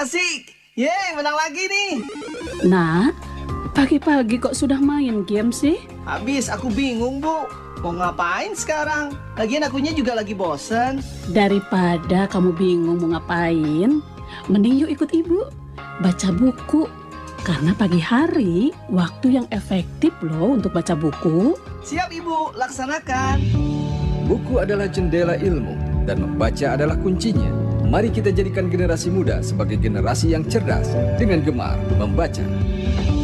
Asik. Yeay, menang lagi nih. Nak, pagi-pagi kok sudah main game sih? Habis aku bingung, Bu. Mau ngapain sekarang? Lagian akunya juga lagi bosen. Daripada kamu bingung mau ngapain, mending yuk ikut ibu. Baca buku. Karena pagi hari, waktu yang efektif loh untuk baca buku. Siap, Ibu. Laksanakan. Buku adalah jendela ilmu dan membaca adalah kuncinya. Mari kita jadikan generasi muda sebagai generasi yang cerdas dengan gemar membaca.